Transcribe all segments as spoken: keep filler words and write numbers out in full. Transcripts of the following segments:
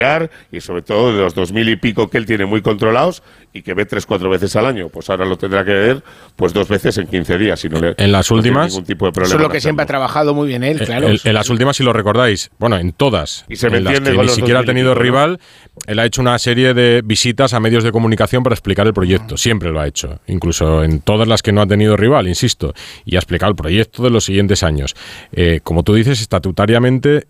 y sobre todo de los dos mil y pico que él tiene muy controlados y que ve tres, cuatro veces al año, pues ahora lo tendrá que ver pues dos veces en quince días. Si no le, en las no últimas, ningún tipo de problema. Eso es lo que siempre ha trabajado muy bien él, claro. En, en las últimas, si lo recordáis, bueno, en todas, y se me en las que con ni siquiera ha tenido pico, rival, ¿no? Él ha hecho una serie de visitas a medios de comunicación para explicar el proyecto. Siempre lo ha hecho, incluso en todas las que no ha tenido rival, insisto, y ha explicado el proyecto de los siguientes años. Eh, como tú dices, estatutariamente,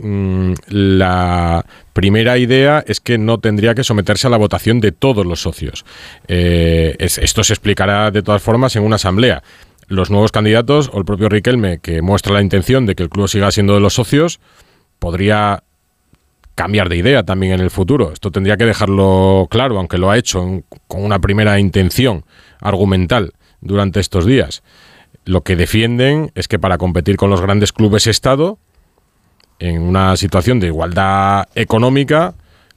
la primera idea es que no tendría que someterse a la votación de todos los socios. Eh, es, esto se explicará de todas formas en una asamblea. Los nuevos candidatos o el propio Riquelme, que muestra la intención de que el club siga siendo de los socios, podría cambiar de idea también en el futuro. Esto tendría que dejarlo claro, aunque lo ha hecho en, con una primera intención argumental durante estos días. Lo que defienden es que para competir con los grandes clubes Estado, en una situación de igualdad económica,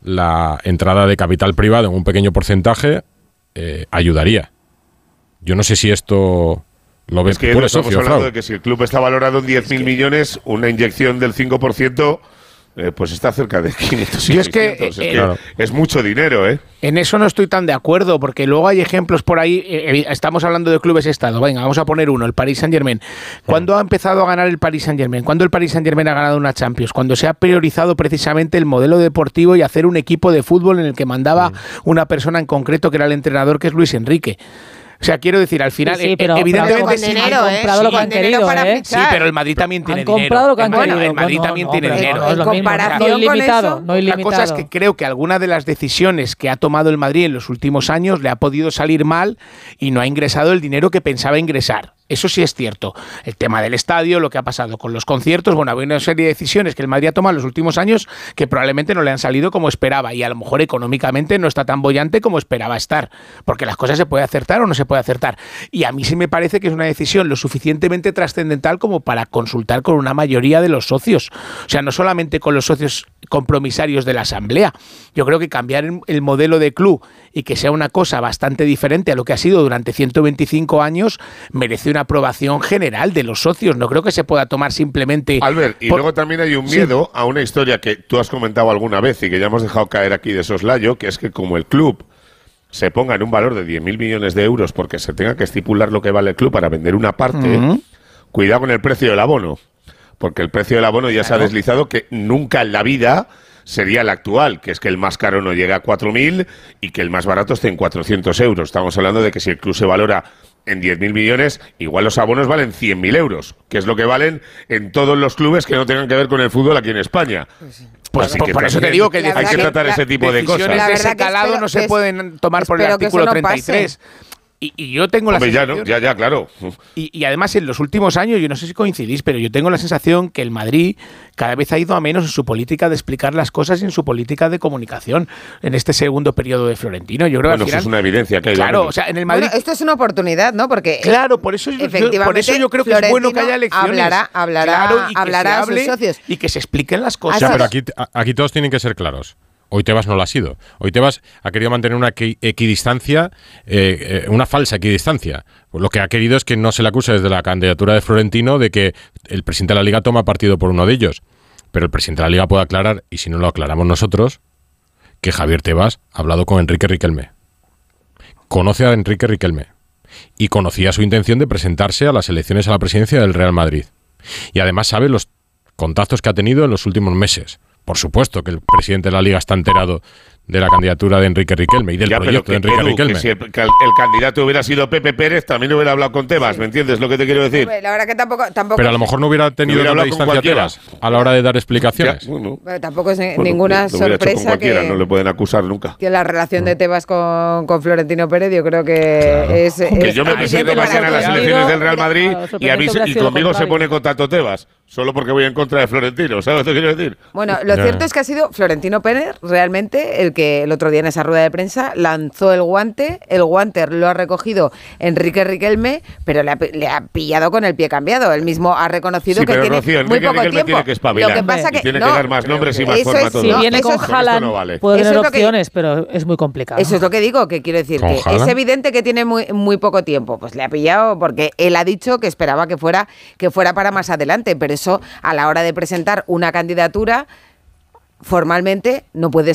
la entrada de capital privado en un pequeño porcentaje eh, ayudaría. Yo no sé si esto lo ves. Es que estamos socio, hablando Frau. de que si el club está valorado en diez mil millones, una inyección del cinco por ciento... Eh, pues está cerca de quinientos. Yo es que, eh, es, que claro. es mucho dinero, ¿eh? En eso no estoy tan de acuerdo, porque luego hay ejemplos por ahí. Eh, estamos hablando de clubes Estado. Venga, vamos a poner uno, el Paris Saint-Germain. ¿Cuándo ha empezado a ganar el Paris Saint-Germain? ¿Cuándo el Paris Saint-Germain ha ganado una Champions? Cuando se ha priorizado precisamente el modelo deportivo y hacer un equipo de fútbol en el que mandaba sí. una persona en concreto, que era el entrenador, que es Luis Enrique. O sea, quiero decir, al final, sí, sí, pero, pero evidentemente con dinero, han comprado ¿eh? lo que han querido, ¿eh? Sí, pero el Madrid también tiene han dinero. comprado lo que han bueno, querido. el Madrid no, también no, tiene no, dinero. No, en comparación no ilimitado, con eso, no ilimitado. La cosa es que creo que alguna de las decisiones que ha tomado el Madrid en los últimos años le ha podido salir mal y no ha ingresado el dinero que pensaba ingresar. Eso sí es cierto. El tema del estadio, lo que ha pasado con los conciertos, bueno, hay una serie de decisiones que el Madrid ha tomado en los últimos años que probablemente no le han salido como esperaba y a lo mejor económicamente no está tan bollante como esperaba estar, porque las cosas se puede acertar o no se puede acertar. Y a mí sí me parece que es una decisión lo suficientemente trascendental como para consultar con una mayoría de los socios. O sea, no solamente con los socios compromisarios de la asamblea. Yo creo que cambiar el modelo de club y que sea una cosa bastante diferente a lo que ha sido durante ciento veinticinco años merece una aprobación general de los socios. No creo que se pueda tomar simplemente... Albert, y por... luego también hay un miedo sí. a una historia que tú has comentado alguna vez y que ya hemos dejado caer aquí de soslayo, que es que como el club se ponga en un valor de diez mil millones de euros porque se tenga que estipular lo que vale el club para vender una parte, uh-huh. cuidado con el precio del abono, porque el precio del abono ya claro. se ha deslizado que nunca en la vida sería el actual, que es que el más caro no llega a cuatro mil y que el más barato esté en cuatrocientos euros. Estamos hablando de que si el club se valora en diez mil millones, igual los abonos valen cien mil euros, que es lo que valen en todos los clubes que no tengan que ver con el fútbol aquí en España. Pues Así por, que por eso te digo que hay que tratar ese tipo de cosas. Decisiones de ese calado no se pueden tomar por el artículo treinta y tres. Y, y yo tengo la Hombre, sensación... Ya, no, ya, ya, claro. Y, y además en los últimos años, yo no sé si coincidís, pero yo tengo la sensación que el Madrid cada vez ha ido a menos en su política de explicar las cosas y en su política de comunicación en este segundo periodo de Florentino. Yo creo bueno, que al final, eso es una evidencia que hay. Claro, o sea, en el Madrid... Bueno, esto es una oportunidad, ¿no? Porque claro, por eso, yo, por eso yo creo que Florentino es bueno que haya elecciones. Hablará, hablará, claro, y que hablará se a hable sus socios. Y que se expliquen las cosas. Ya, pero aquí, aquí todos tienen que ser claros. Hoy Tebas no lo ha sido. Hoy Tebas ha querido mantener una equidistancia, eh, eh, una falsa equidistancia. Pues lo que ha querido es que no se le acuse desde la candidatura de Florentino de que el presidente de la Liga toma partido por uno de ellos. Pero el presidente de la Liga puede aclarar, y si no lo aclaramos nosotros, que Javier Tebas ha hablado con Enrique Riquelme. Conoce a Enrique Riquelme. Y conocía su intención de presentarse a las elecciones a la presidencia del Real Madrid. Y además sabe los contactos que ha tenido en los últimos meses. Por supuesto que el presidente de la Liga está enterado de la candidatura de Enrique Riquelme y del ya, proyecto de Enrique Edu, Riquelme. Que si el, que el candidato hubiera sido Pepe Pérez, también hubiera hablado con Tebas, sí. ¿Me entiendes lo que te quiero decir? La verdad que tampoco... tampoco Pero a lo mejor no hubiera tenido hubiera la distancia Tebas a la hora de dar explicaciones. Ya, bueno. Bueno, tampoco es bueno, ninguna sorpresa que... No le pueden acusar nunca. Que la relación de Tebas con, con Florentino Pérez yo creo que claro. es... Que es yo me presento mañana a las elecciones del Real Madrid claro, y, avise, y conmigo se pone en contacto Tebas. Solo porque voy en contra de Florentino, ¿sabes lo que quiero decir? Bueno, lo yeah. cierto es que ha sido Florentino Pérez realmente el que el otro día en esa rueda de prensa lanzó el guante, el guante lo ha recogido Enrique Riquelme, pero le ha, le ha pillado con el pie cambiado. Él mismo ha reconocido sí, que pero tiene Rocío, muy Enrique poco Riquelme tiempo. Tiene que espabilar. Lo que pasa que tiene no, que dar más nombres y más eso forma es, todo. Si viene con Haaland, no vale. puede tener es opciones, que, pero es muy complicado. Eso es lo que digo, que quiero decir, que Haaland? es evidente que tiene muy, muy poco tiempo. Pues le ha pillado porque él ha dicho que esperaba que fuera, que fuera para más adelante, pero eso a la hora de presentar una candidatura formalmente no puede